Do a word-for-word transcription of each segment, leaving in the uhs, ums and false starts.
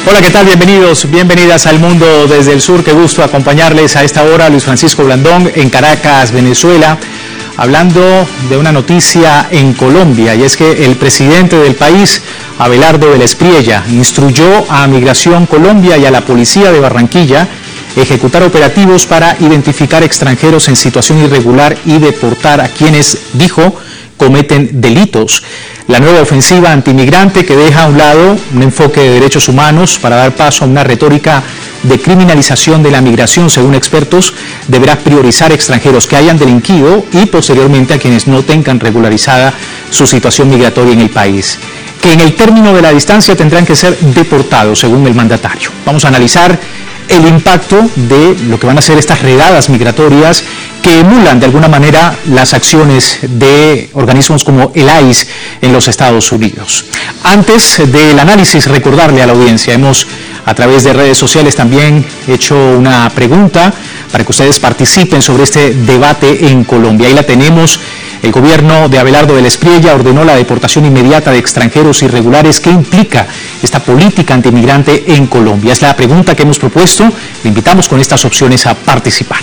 Hola, ¿qué tal? Bienvenidos, bienvenidas al Mundo desde el Sur. Qué gusto acompañarles a esta hora. Luis Francisco Blandón en Caracas, Venezuela, hablando de una noticia en Colombia, y es que el presidente del país, Abelardo de la Espriella, instruyó a Migración Colombia y a la Policía de Barranquilla ejecutar operativos para identificar extranjeros en situación irregular y deportar a quienes, dijo, cometen delitos. La nueva ofensiva antimigrante, que deja a un lado un enfoque de derechos humanos para dar paso a una retórica de criminalización de la migración, según expertos, deberá priorizar extranjeros que hayan delinquido y posteriormente a quienes no tengan regularizada su situación migratoria en el país, que en el término de la distancia tendrán que ser deportados, según el mandatario. Vamos a analizar el impacto de lo que van a ser estas redadas migratorias que emulan de alguna manera las acciones de organismos como el I C E en los Estados Unidos. Antes del análisis, recordarle a la audiencia, hemos a través de redes sociales también hecho una pregunta para que ustedes participen sobre este debate en Colombia. Ahí la tenemos. El gobierno de Abelardo de la Espriella ordenó la deportación inmediata de extranjeros irregulares. ¿Qué implica esta política antimigrante en Colombia? Es la pregunta que hemos propuesto. Le invitamos con estas opciones a participar.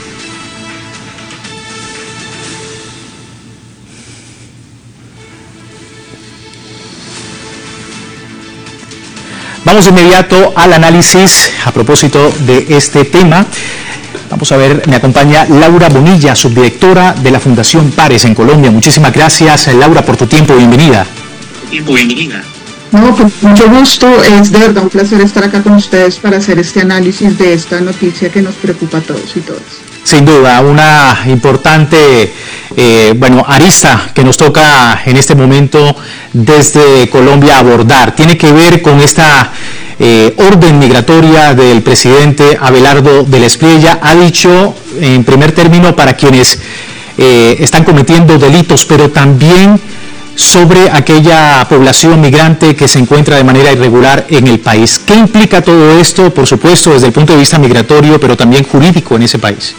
Vamos de inmediato al análisis a propósito de este tema. Vamos a ver, me acompaña Laura Bonilla, subdirectora de la Fundación Pares en Colombia. Muchísimas gracias, Laura, por tu tiempo. Bienvenida. Tiempo, bienvenida. No, con mucho gusto. Es de verdad un placer estar acá con ustedes para hacer este análisis de esta noticia que nos preocupa a todos y todas. Sin duda, una importante eh, bueno, arista que nos toca en este momento desde Colombia abordar. Tiene que ver con esta eh, orden migratoria del presidente Abelardo de la Espriella. Ha dicho, en primer término, para quienes eh, están cometiendo delitos, pero también sobre aquella población migrante que se encuentra de manera irregular en el país. ¿Qué implica todo esto, por supuesto, desde el punto de vista migratorio, pero también jurídico en ese país?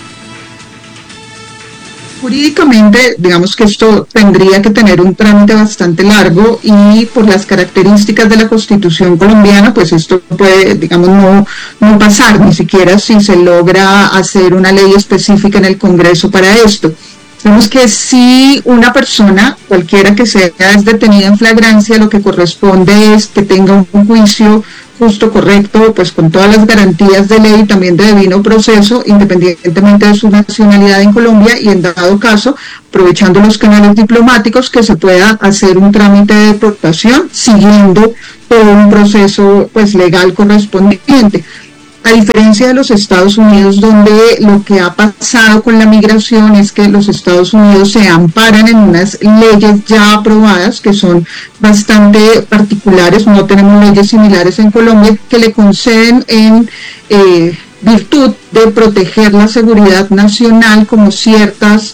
Jurídicamente, digamos que esto tendría que tener un trámite bastante largo y por las características de la Constitución colombiana, pues esto puede, digamos, no, no pasar, ni siquiera si se logra hacer una ley específica en el Congreso para esto. Vemos que si una persona, cualquiera que sea, es detenida en flagrancia, lo que corresponde es que tenga un juicio justo, correcto, pues con todas las garantías de ley, también de debido proceso, independientemente de su nacionalidad en Colombia, y en dado caso, aprovechando los canales diplomáticos, que se pueda hacer un trámite de deportación siguiendo todo un proceso pues legal correspondiente. A diferencia de los Estados Unidos, donde lo que ha pasado con la migración es que los Estados Unidos se amparan en unas leyes ya aprobadas que son bastante particulares. No tenemos leyes similares en Colombia que le conceden en eh, virtud de proteger la seguridad nacional como ciertas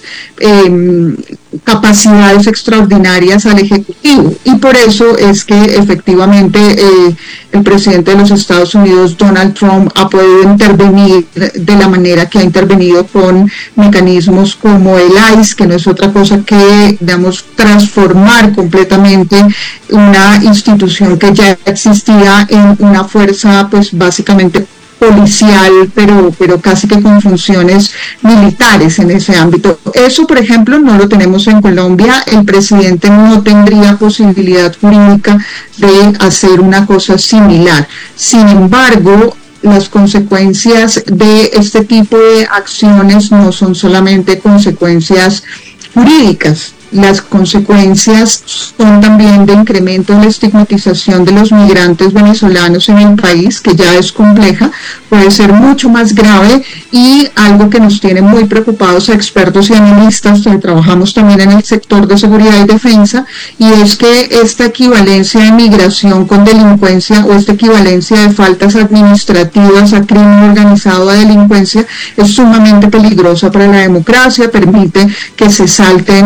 eh, capacidades extraordinarias al Ejecutivo, y por eso es que efectivamente eh, el presidente de los Estados Unidos, Donald Trump, ha podido intervenir de la manera que ha intervenido con mecanismos como el I C E, que no es otra cosa que, digamos, transformar completamente una institución que ya existía en una fuerza, pues básicamente policial, pero, pero casi que con funciones militares en ese ámbito. Eso, por ejemplo, no lo tenemos en Colombia. El presidente no tendría posibilidad jurídica de hacer una cosa similar. Sin embargo, las consecuencias de este tipo de acciones no son solamente consecuencias jurídicas. Las consecuencias son también de incremento en la estigmatización de los migrantes venezolanos en el país, que ya es compleja, puede ser mucho más grave, y algo que nos tiene muy preocupados a expertos y analistas que trabajamos también en el sector de seguridad y defensa, y es que esta equivalencia de migración con delincuencia o esta equivalencia de faltas administrativas a crimen organizado, a delincuencia, es sumamente peligrosa para la democracia, permite que se salten eh,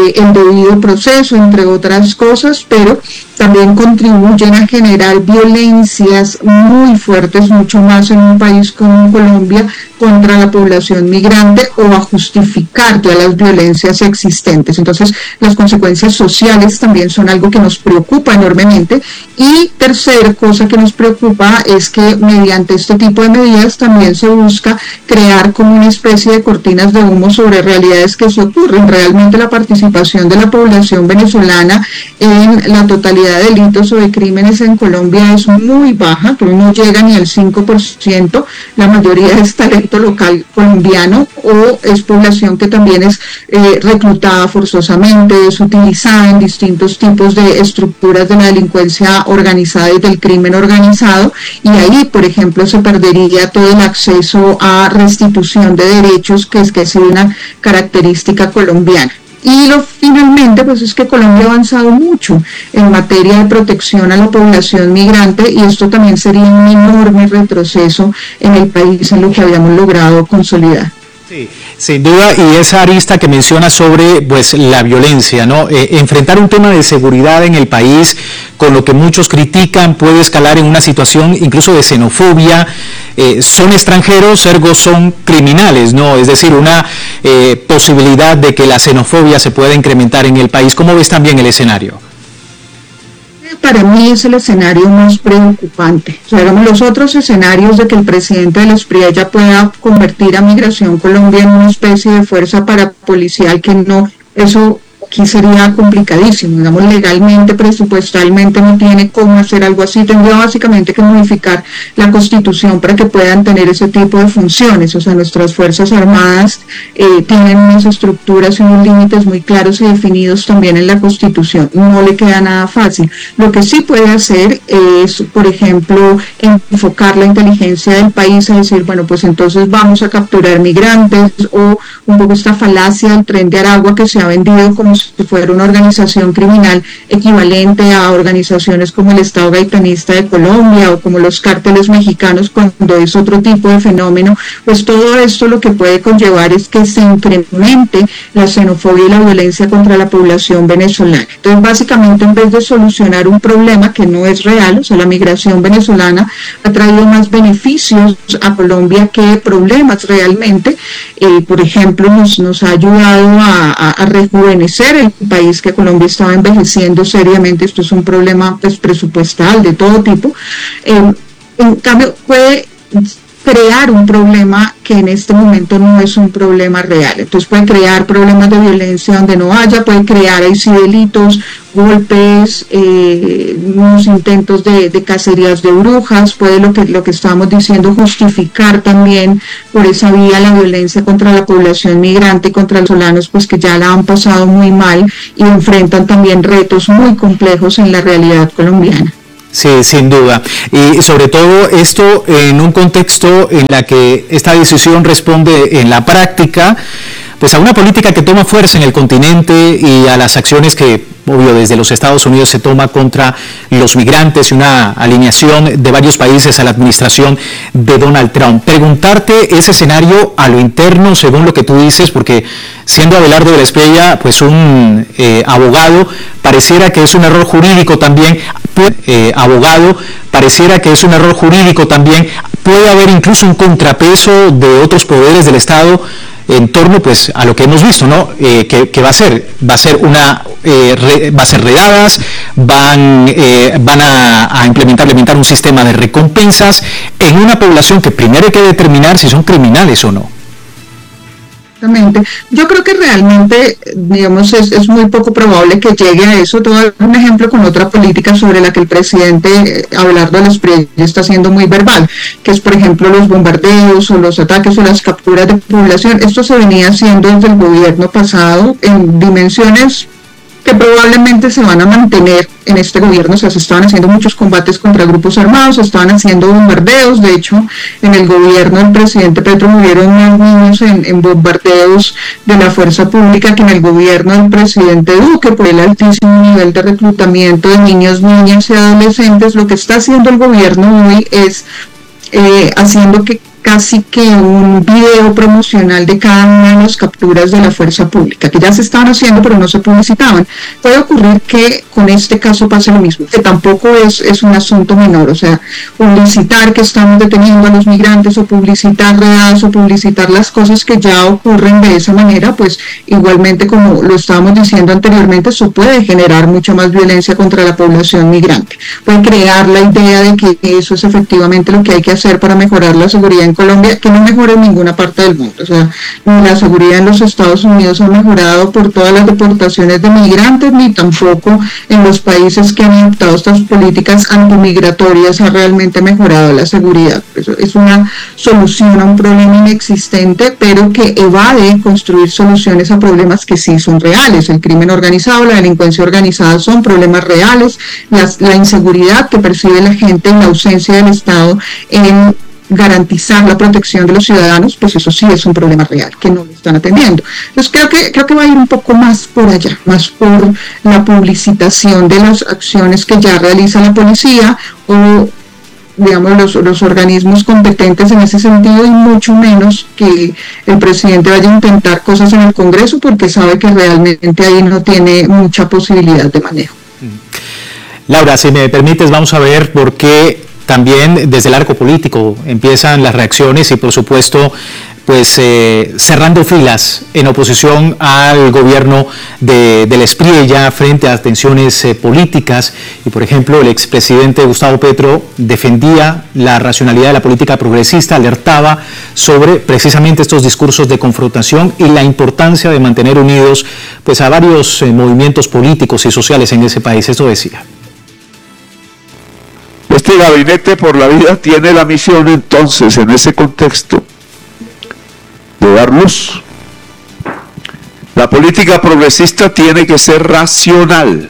eh, el debido proceso, entre otras cosas, pero también contribuyen a generar violencias muy fuertes, mucho más en un país como Colombia, contra la población migrante o a justificar todas las violencias existentes. Entonces, las consecuencias sociales también son algo que nos preocupa enormemente. Y tercera cosa que nos preocupa es que mediante este tipo de medidas también se busca crear como una especie de cortinas de humo sobre realidades que se ocurren. Realmente la participación de la población venezolana en la totalidad de delitos o de crímenes en Colombia es muy baja, pero no llega ni al cinco por ciento, la mayoría es talento local colombiano o es población que también es eh, reclutada forzosamente, es utilizada en distintos tipos de estructuras de la delincuencia organizada y del crimen organizado, y ahí, por ejemplo, se perdería todo el acceso a restitución de derechos, que es que es una característica colombiana. Y lo, finalmente, pues es que Colombia ha avanzado mucho en materia de protección a la población migrante, y esto también sería un enorme retroceso en el país en lo que habíamos logrado consolidar. Sí, sin duda, y esa arista que menciona sobre pues la violencia, ¿no? Eh, enfrentar un tema de seguridad en el país, con lo que muchos critican, puede escalar en una situación incluso de xenofobia. Eh, son extranjeros, ergo son criminales, ¿no? Es decir, una eh, posibilidad de que la xenofobia se pueda incrementar en el país. ¿Cómo ves también el escenario? Para mí es el escenario más preocupante. O sea, digamos, los otros escenarios de que el presidente de la Espriella pueda convertir a Migración Colombia en una especie de fuerza parapolicial, que no, eso aquí sería complicadísimo, digamos, legalmente, presupuestalmente no tiene cómo hacer algo así, tendría básicamente que modificar la Constitución para que puedan tener ese tipo de funciones. O sea, nuestras Fuerzas Armadas eh, tienen unas estructuras y unos límites muy claros y definidos también en la Constitución, no le queda nada fácil. Lo que sí puede hacer es, por ejemplo, enfocar la inteligencia del país a decir, bueno, pues entonces vamos a capturar migrantes, o un poco esta falacia del Tren de Aragua que se ha vendido como si fuera una organización criminal equivalente a organizaciones como el Estado Gaitanista de Colombia o como los cárteles mexicanos, cuando es otro tipo de fenómeno. Pues todo esto lo que puede conllevar es que se incremente la xenofobia y la violencia contra la población venezolana. Entonces, básicamente, en vez de solucionar un problema que no es real, o sea, la migración venezolana ha traído más beneficios a Colombia que problemas realmente. Eh, por ejemplo, nos, nos ha ayudado a, a, a rejuvenecer el país, que Colombia estaba envejeciendo seriamente. Esto es un problema pues presupuestal de todo tipo. Eh, en cambio, puede crear un problema que en este momento no es un problema real. Entonces puede crear problemas de violencia donde no haya, puede crear ahí sí delitos, golpes, eh, unos intentos de, de cacerías de brujas, puede lo que, lo que estábamos diciendo, justificar también por esa vía la violencia contra la población migrante y contra los venezolanos, pues que ya la han pasado muy mal y enfrentan también retos muy complejos en la realidad colombiana. Sí, sin duda. Y sobre todo esto en un contexto en la que esta decisión responde en la práctica pues a una política que toma fuerza en el continente y a las acciones que, obvio, desde los Estados Unidos se toma contra los migrantes, y una alineación de varios países a la administración de Donald Trump. Preguntarte ese escenario a lo interno, según lo que tú dices, porque siendo Abelardo de la Espriella, pues un eh, abogado, pareciera que es un error jurídico también, eh, abogado, pareciera que es un error jurídico también, puede haber incluso un contrapeso de otros poderes del Estado en torno pues a lo que hemos visto, ¿no? Eh, que, que va a ser, va a ser una, eh, re, va a ser redadas, van, eh, van a, a implementar, implementar un sistema de recompensas en una población que primero hay que determinar si son criminales o no. Exactamente. Yo creo que realmente, digamos, es, es muy poco probable que llegue a eso. Te voy a dar un ejemplo con otra política sobre la que el presidente Abelardo de la Espriella está siendo muy verbal, que es, por ejemplo, los bombardeos o los ataques o las capturas de población. Esto se venía haciendo desde el gobierno pasado en dimensiones que probablemente se van a mantener en este gobierno. O sea, se estaban haciendo muchos combates contra grupos armados, se estaban haciendo bombardeos. De hecho, en el gobierno del presidente Petro murieron más niños en, en bombardeos de la fuerza pública que en el gobierno del presidente Duque, por el altísimo nivel de reclutamiento de niños, niñas y adolescentes. Lo que está haciendo el gobierno hoy es eh, haciendo que casi que un video promocional de cada una de las capturas de la fuerza pública, que ya se estaban haciendo pero no se publicitaban. Puede ocurrir que con este caso pase lo mismo, que tampoco es, es un asunto menor, o sea, publicitar que estamos deteniendo a los migrantes o publicitar redadas o publicitar las cosas que ya ocurren de esa manera, pues igualmente, como lo estábamos diciendo anteriormente, eso puede generar mucha más violencia contra la población migrante. Puede crear la idea de que eso es efectivamente lo que hay que hacer para mejorar la seguridad en Colombia, que no mejora en ninguna parte del mundo. O sea, la seguridad en los Estados Unidos ha mejorado por todas las deportaciones de migrantes, ni tampoco en los países que han adoptado estas políticas antimigratorias ha realmente mejorado la seguridad. Eso es una solución a un problema inexistente, pero que evade construir soluciones a problemas que sí son reales. El crimen organizado, la delincuencia organizada son problemas reales, las, la inseguridad que percibe la gente en la ausencia del Estado en garantizar la protección de los ciudadanos, pues eso sí es un problema real que no lo están atendiendo. Entonces creo que creo que va a ir un poco más por allá, más por la publicitación de las acciones que ya realiza la policía o digamos los, los organismos competentes en ese sentido, y mucho menos que el presidente vaya a intentar cosas en el Congreso, porque sabe que realmente ahí no tiene mucha posibilidad de manejo. Laura, si me permites, vamos a ver por qué también desde el arco político empiezan las reacciones y, por supuesto, pues eh, cerrando filas en oposición al gobierno de, del Espriella frente a tensiones eh, políticas. Y, por ejemplo, el expresidente Gustavo Petro defendía la racionalidad de la política progresista, alertaba sobre precisamente estos discursos de confrontación y la importancia de mantener unidos pues a varios eh, movimientos políticos y sociales en ese país. Esto decía. Este gabinete por la vida tiene la misión entonces, en ese contexto, de dar luz. La política progresista tiene que ser racional.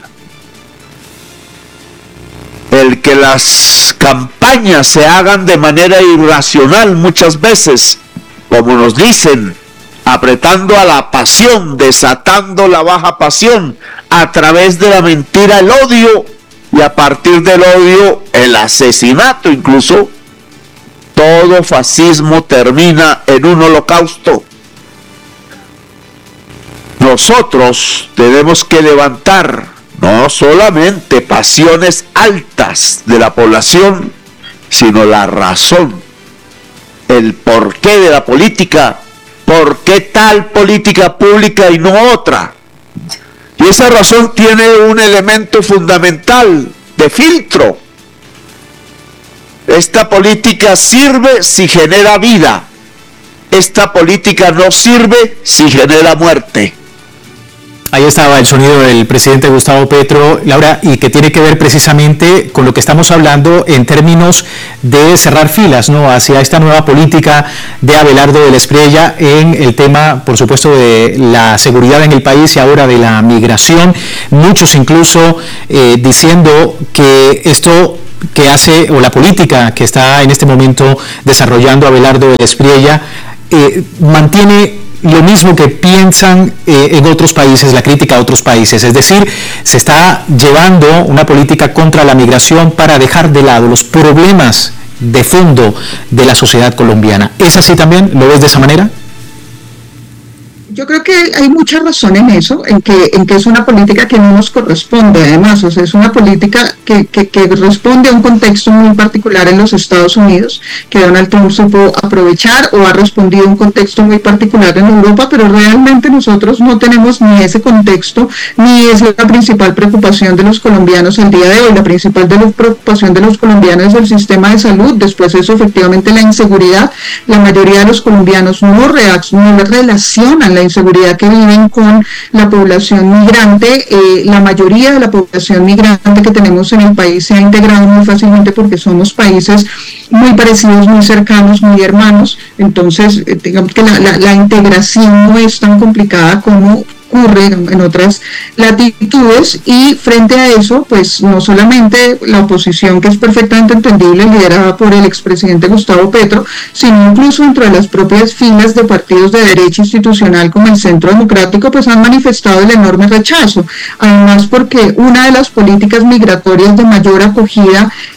El que las campañas se hagan de manera irracional muchas veces, como nos dicen, apretando a la pasión, desatando la baja pasión, a través de la mentira, el odio, y a partir del odio, el asesinato incluso, todo fascismo termina en un holocausto. Nosotros tenemos que levantar no solamente pasiones altas de la población, sino la razón, el porqué de la política, por qué tal política pública y no otra. Y esa razón tiene un elemento fundamental de filtro. Esta política sirve si genera vida. Esta política no sirve si genera muerte. Ahí estaba el sonido del presidente Gustavo Petro, Laura, y que tiene que ver precisamente con lo que estamos hablando en términos de cerrar filas, ¿no?, hacia esta nueva política de Abelardo del Espriella en el tema, por supuesto, de la seguridad en el país y ahora de la migración. Muchos incluso eh, diciendo que esto que hace, o la política que está en este momento desarrollando Abelardo del Espriella, eh, mantiene lo mismo que piensan eh, en otros países, la crítica a otros países, es decir, se está llevando una política contra la migración para dejar de lado los problemas de fondo de la sociedad colombiana. ¿Es así también? ¿Lo ves de esa manera? Yo creo que hay mucha razón en eso, en que, en que es una política que no nos corresponde, además, o sea, es una política que, que, que responde a un contexto muy particular en los Estados Unidos, que Donald Trump supo aprovechar, o ha respondido a un contexto muy particular en Europa, pero realmente nosotros no tenemos ni ese contexto, ni es la principal preocupación de los colombianos el día de hoy. La principal de la preocupación de los colombianos es el sistema de salud, después eso efectivamente la inseguridad. La mayoría de los colombianos no, reaccionan, no relacionan la inseguridad que viven con la población migrante. Eh, la mayoría de la población migrante que tenemos en el país se ha integrado muy fácilmente porque somos países muy parecidos, muy cercanos, muy hermanos. Entonces, eh, digamos que la, la, la integración no es tan complicada como ocurre en otras latitudes, y frente a eso, pues no solamente la oposición, que es perfectamente entendible, liderada por el expresidente Gustavo Petro, sino incluso dentro de las propias filas de partidos de derecha institucional como el Centro Democrático, pues han manifestado el enorme rechazo, además porque una de las políticas migratorias de mayor acogida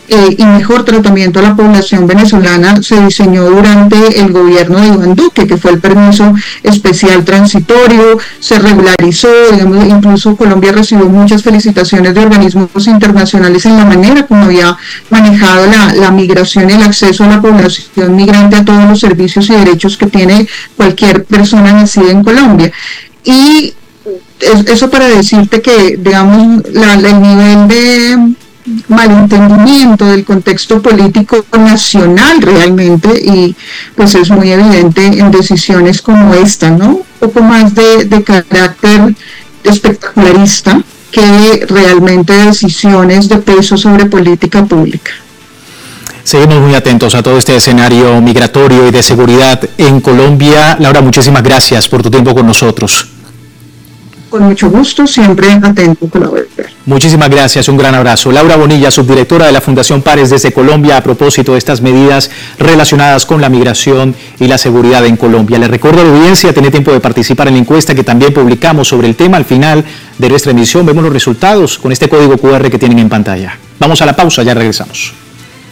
eh, y mejor tratamiento a la población venezolana se diseñó durante el gobierno de Iván Duque, que fue el permiso especial transitorio, se regularizó, digamos, incluso Colombia recibió muchas felicitaciones de organismos internacionales en la manera como había manejado la, la migración y el acceso a la población migrante a todos los servicios y derechos que tiene cualquier persona nacida en Colombia. Y eso para decirte que, digamos, la, el nivel de malentendimiento del contexto político nacional realmente, y pues es muy evidente en decisiones como esta, ¿no? Un poco más de, de carácter espectacularista que realmente decisiones de peso sobre política pública. Seguimos muy atentos a todo este escenario migratorio y de seguridad en Colombia. Laura, muchísimas gracias por tu tiempo con nosotros. Con mucho gusto, siempre atento a colaborar. Muchísimas gracias, un gran abrazo. Laura Bonilla, subdirectora de la Fundación Pares desde Colombia, a propósito de estas medidas relacionadas con la migración y la seguridad en Colombia. Les recuerdo a la audiencia, tiene tiempo de participar en la encuesta que también publicamos sobre el tema. Al final de nuestra emisión vemos los resultados con este código cu erre que tienen en pantalla. Vamos a la pausa, ya regresamos.